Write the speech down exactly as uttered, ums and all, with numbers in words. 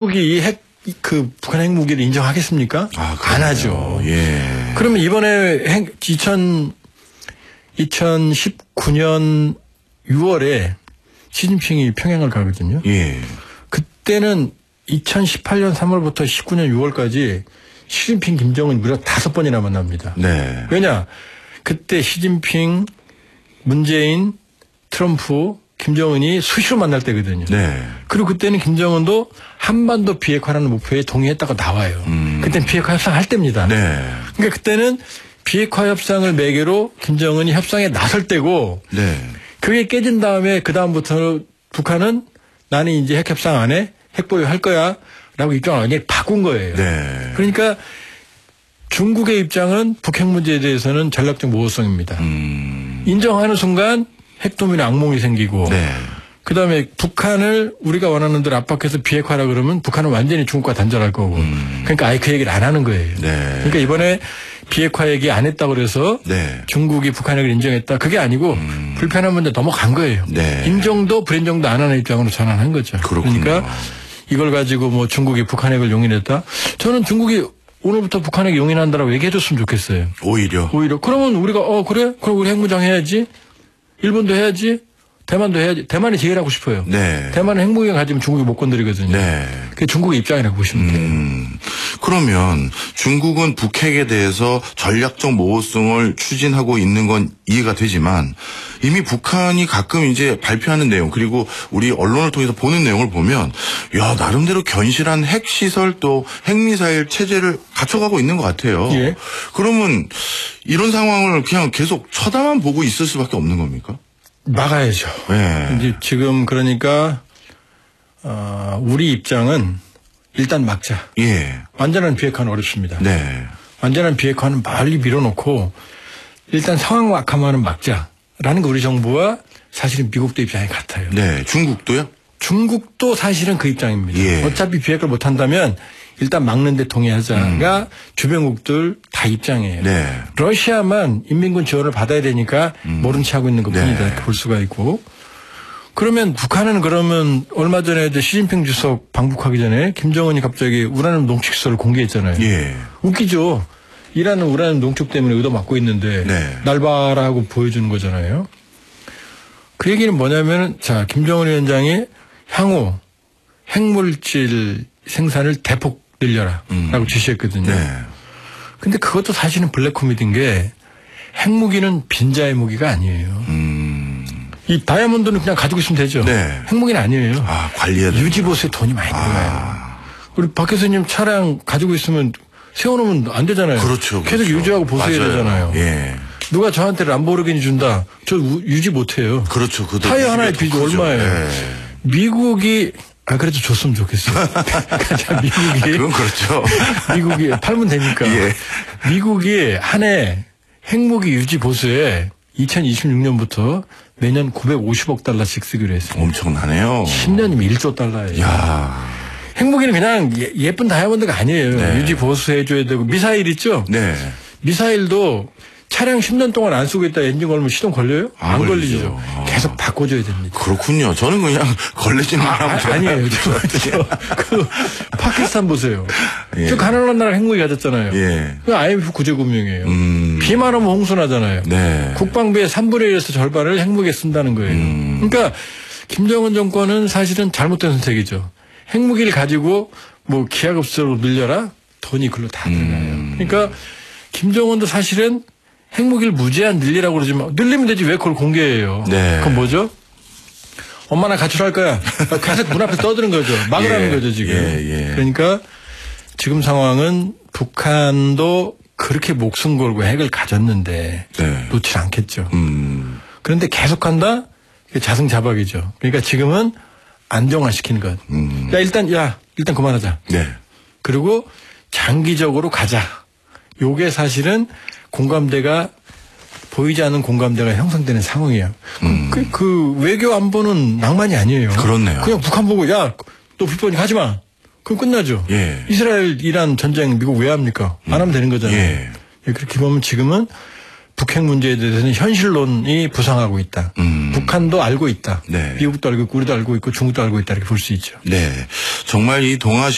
중국이 이 핵, 그 북한 핵무기를 인정하겠습니까? 아, 안 하죠. 예. 그러면 이번에 핵, 이천십구 년 유월에 시진핑이 평양을 가거든요. 예. 그때는 이천십팔 년 삼월부터 십구 년 유월까지 시진핑, 김정은 무려 다섯 번이나 만납니다. 네. 왜냐? 그때 시진핑, 문재인, 트럼프, 김정은이 수시로 만날 때거든요. 네. 그리고 그때는 김정은도 한반도 비핵화라는 목표에 동의했다고 나와요. 음. 그때는 비핵화 협상 할 때입니다. 네. 그러니까 그때는 비핵화 협상을 매개로 김정은이 협상에 나설 때고 네. 그게 깨진 다음에 그 다음부터 북한은 나는 이제 핵 협상 안 해? 핵 보유할 거야? 라고 입장을 완전히 바꾼 거예요. 네. 그러니까 중국의 입장은 북핵 문제에 대해서는 전략적 모호성입니다. 음. 인정하는 순간 핵도민의 악몽이 생기고 네. 그다음에 북한을 우리가 원하는 대로 압박해서 비핵화라 그러면 북한은 완전히 중국과 단절할 거고 음. 그러니까 아예 그 얘기를 안 하는 거예요. 네. 그러니까 이번에 비핵화 얘기 안 했다고 그래서 네. 중국이 북한 핵을 인정했다. 그게 아니고 음. 불편한 문제 넘어간 거예요. 네. 인정도 불인정도 안 하는 입장으로 전환한 거죠. 그렇군요. 그러니까 이걸 가지고 뭐 중국이 북한 핵을 용인했다. 저는 중국이 오늘부터 북한 핵 용인한다라고 얘기해 줬으면 좋겠어요. 오히려. 오히려. 그러면 우리가 어 그래? 그럼 우리 핵무장 해야지. 일본도 해야지. 대만도 해야지. 대만이 제일 하고 싶어요. 네. 대만은 핵무기를 가지면 중국이 못 건드리거든요. 네. 그게 중국의 입장이라고 보시면 돼요. 음, 그러면 중국은 북핵에 대해서 전략적 모호성을 추진하고 있는 건 이해가 되지만 이미 북한이 가끔 이제 발표하는 내용 그리고 우리 언론을 통해서 보는 내용을 보면 야 나름대로 견실한 핵시설 또 핵미사일 체제를 갖춰가고 있는 것 같아요. 예. 그러면 이런 상황을 그냥 계속 쳐다만 보고 있을 수밖에 없는 겁니까? 막아야죠. 네. 이제 지금 그러니까 어, 우리 입장은 일단 막자. 예. 완전한 비핵화는 어렵습니다. 네. 완전한 비핵화는 멀리 밀어놓고 일단 상황 악화만은 막자라는 게 우리 정부와 사실은 미국도 입장이 같아요. 네. 중국도요? 중국도 사실은 그 입장입니다. 예. 어차피 비핵화를 못한다면 일단 막는 데 동의하자가 음. 주변국들 다 입장이에요. 네. 러시아만 인민군 지원을 받아야 되니까 음. 모른 체 하고 있는 것뿐이다 네. 이렇게 볼 수가 있고 그러면 북한은 그러면 얼마 전에 시진핑 주석 방북하기 전에 김정은이 갑자기 우라늄 농축시설을 공개했잖아요. 예. 웃기죠. 이란은 우라늄 농축 때문에 의도막고 있는데 네. 날 봐라 하고 보여주는 거잖아요. 그 얘기는 뭐냐면 자 김정은 위원장이 향후 핵물질 생산을 대폭 늘려라 음. 라고 지시했거든요. 네. 근데 그것도 사실은 블랙 코미디인 게 핵무기는 빈자의 무기가 아니에요. 음. 이 다이아몬드는 그냥 가지고 있으면 되죠. 네. 핵무기는 아니에요. 아, 관리해야 돼요. 유지보수에 돈이 많이 들어가요. 아. 우리 박 교수님 차량 가지고 있으면 세워놓으면 안 되잖아요. 그렇죠. 계속 그렇죠. 유지하고 보수해야 맞아요. 되잖아요. 예. 누가 저한테 람보르기니 준다. 저 우, 유지 못해요. 그렇죠. 그것도 타이어 하나의 유지비가 빚이 더 크죠. 얼마예요. 예. 미국이 아 그래도 줬으면 좋겠어요. 미국이 그건 그렇죠. 미국이 팔면 되니까. 예. 미국이 한 해 핵무기 유지 보수에 이천이십육 년부터 매년 구백오십억 달러씩 쓰기로 했어요. 엄청나네요. 십 년이면 일조 달러예요. 야. 핵무기는 그냥 예, 예쁜 다이아몬드가 아니에요. 네. 유지 보수해줘야 되고 미사일 있죠. 네. 미사일도 차량 십 년 동안 안 쓰고 있다 엔진 걸면 시동 걸려요? 안 안 걸리죠. 걸리죠. 아. 계속 바꿔줘야 됩니다. 그렇군요. 저는 그냥 걸리지만 아, 하면 아, 아니에요. 저, 저, 그 파키스탄 보세요. 예. 저 가난한 나라 핵무기 가졌잖아요. 예. 그 아이엠에프 구제금융이에요. 음. 비만 오면 홍수나잖아요. 네. 국방비의 삼분의 일에서 절반을 핵무기에 쓴다는 거예요. 음. 그러니까 김정은 정권은 사실은 잘못된 선택이죠. 핵무기를 가지고 뭐 기하급수로 늘려라? 돈이 글로 다 들어가요. 음. 그러니까 김정은도 사실은 핵무기를 무제한 늘리라고 그러지만 늘리면 되지 왜 그걸 공개해요. 네. 그건 뭐죠? 엄마나 가출할 거야. 계속 문 앞에 떠드는 거죠. 막으라는 예. 거죠 지금. 예, 예. 그러니까 지금 상황은 북한도 그렇게 목숨 걸고 핵을 가졌는데 네. 놓지 않겠죠. 음. 그런데 계속한다? 자승자박이죠. 그러니까 지금은 안정화시키는 것. 음. 야 일단 야 일단 그만하자. 네. 그리고 장기적으로 가자. 요게 사실은 공감대가 보이지 않는 공감대가 형성되는 상황이에요. 음. 그, 그 외교 안보는 낭만이 아니에요. 그렇네요. 그냥 북한 보고 야 너 불법이 하지 마. 그럼 끝나죠. 예. 이스라엘 이란 전쟁 미국 왜 합니까? 안 하면 되는 거잖아요. 예. 예, 그렇게 보면 지금은 북핵 문제에 대해서는 현실론이 부상하고 있다. 음. 북한도 알고 있다. 네. 미국도 알고 있고 우리도 알고 있고 중국도 알고 있다 이렇게 볼 수 있죠. 네. 정말 이 동아시아